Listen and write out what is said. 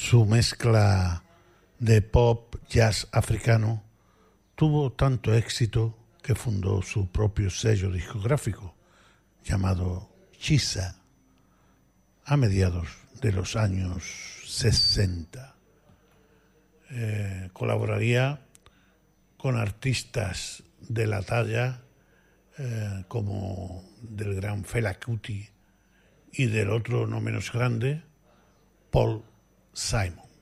Su mezcla de pop jazz africano tuvo tanto éxito que fundó su propio sello discográfico llamado Chisa a mediados de los años 60. Colaboraría con artistas de la talla como del gran Fela Kuti y del otro no menos grande, Paul Simon.